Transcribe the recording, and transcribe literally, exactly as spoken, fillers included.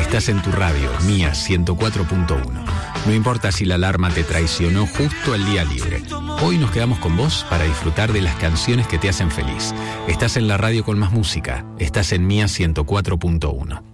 Estás en tu radio, Mía ciento cuatro punto uno. No importa si la alarma te traicionó justo el día libre. Hoy nos quedamos con vos para disfrutar de las canciones que te hacen feliz. Estás en la radio con más música. Estás en Mía ciento cuatro punto uno.